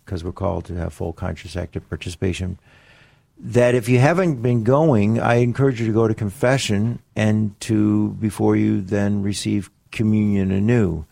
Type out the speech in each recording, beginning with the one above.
because we're called to have full conscious active participation, that if you haven't been going, I encourage you to go to confession and to, before you then receive communion anew.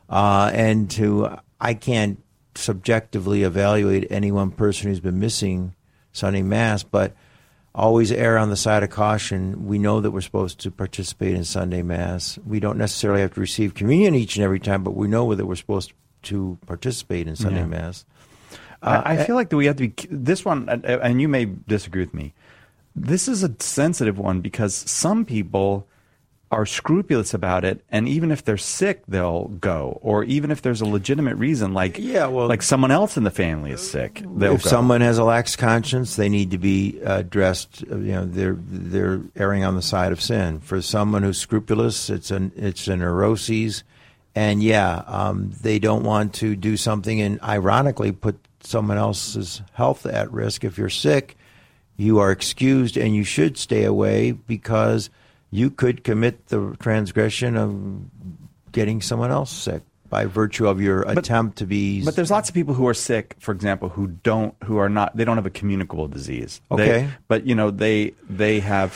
I can't subjectively evaluate any one person who's been missing Sunday Mass, but always err on the side of caution. We know that we're supposed to participate in Sunday Mass. We don't necessarily have to receive communion each and every time, but we know that we're supposed to participate in Sunday Mass. I feel like that we have to be, this one, and you may disagree with me, this is a sensitive one because some people are scrupulous about it, and even if they're sick, they'll go. Or even if there's a legitimate reason, like someone else in the family is sick, they'll if go. Someone has a lax conscience, they need to be addressed. They're erring on the side of sin. For someone who's scrupulous, it's a neuroses, and they don't want to do something and ironically put someone else's health at risk. If you're sick, you are excused and you should stay away because you could commit the transgression of getting someone else sick by virtue of your attempt to be. But there's lots of people who are sick, for example, they don't have a communicable disease. Okay. They have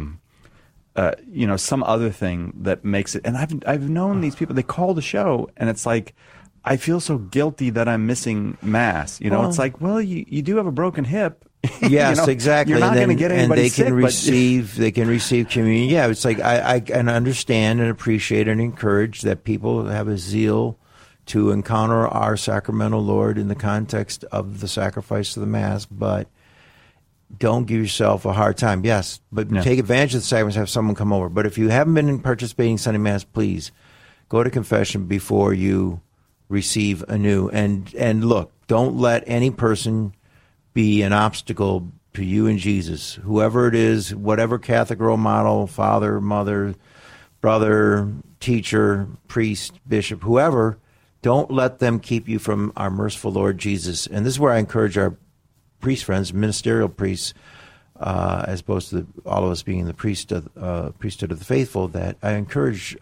some other thing that makes it. And I've known these people. They call the show, and it's like, I feel so guilty that I'm missing Mass. It's like, well, you do have a broken hip. Yes, exactly. You're not going to get anybody sick. They can receive communion. Yeah, it's like I can understand and appreciate and encourage that people have a zeal to encounter our sacramental Lord in the context of the sacrifice of the Mass, but don't give yourself a hard time. Yes, but take advantage of the sacraments, have someone come over. But if you haven't been participating in Sunday Mass, please go to confession before you receive anew. And look, don't let any person be an obstacle to you and Jesus. Whoever it is, whatever Catholic role model, father, mother, brother, teacher, priest, bishop, whoever, don't let them keep you from our merciful Lord Jesus. And this is where I encourage our priest friends, ministerial priests, as opposed to all of us being the priesthood of the faithful, that I encourage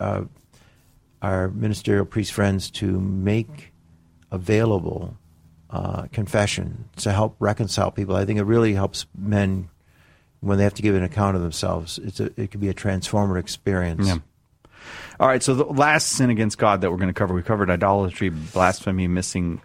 our ministerial priest friends to make available confession to help reconcile people. I think it really helps men when they have to give an account of themselves. It can be a transformative experience. Yeah. All right, so the last sin against God that we're going to cover, we covered idolatry, blasphemy, missing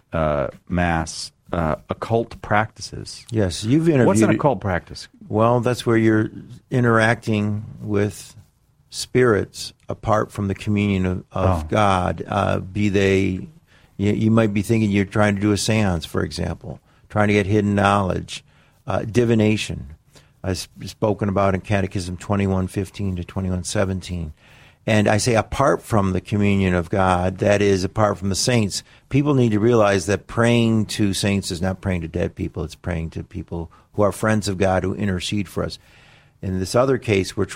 Mass, occult practices. Yes, you've interviewed. What's an occult practice? Well, that's where you're interacting with spirits apart from the communion of God. Be they, you might be thinking you're trying to do a seance, for example, trying to get hidden knowledge, divination, as spoken about in Catechism 21:15 to 21:17. And I say apart from the communion of God, that is, apart from the saints. People need to realize that praying to saints is not praying to dead people. It's praying to people who are friends of God, who intercede for us. In this other case, with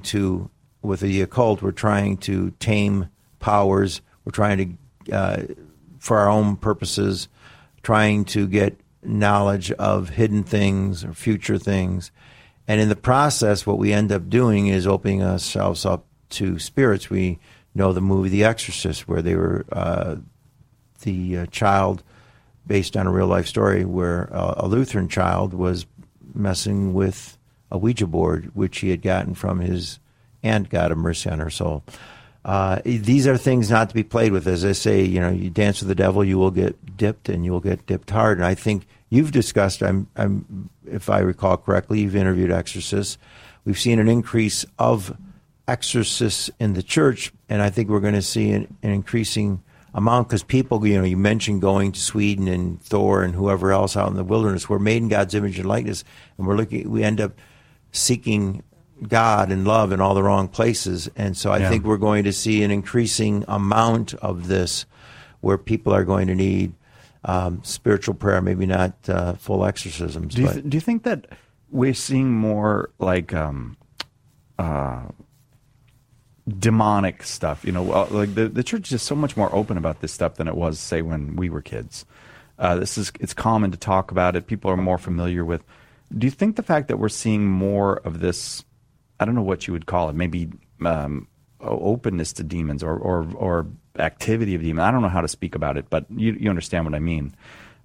the occult, we're trying to tame powers. We're trying to, for our own purposes, trying to get knowledge of hidden things or future things. And in the process, what we end up doing is opening ourselves up to spirits. We know the movie The Exorcist, where they were the child, based on a real life story, where a Lutheran child was messing with a Ouija board, which he had gotten from his aunt, God have mercy on her soul. These are things not to be played with. As I say, you dance with the devil, you will get dipped, and you will get dipped hard. And I think you've discussed, if I recall correctly, you've interviewed exorcists. We've seen an increase of exorcists in the church, and I think we're going to see an increasing amount, because people, you mentioned going to Sweden and Thor and whoever else out in the wilderness. We're made in God's image and likeness, and we end up seeking God and love in all the wrong places. And so I think we're going to see an increasing amount of this, where people are going to need spiritual prayer, maybe not full exorcisms. Do you think that we're seeing more like demonic stuff? Like the church is just so much more open about this stuff than it was, say, when we were kids. It's common to talk about it. People are more familiar with. Do you think the fact that we're seeing more of this, I don't know what you would call it, maybe openness to demons or activity of demons, I don't know how to speak about it, but you understand what I mean.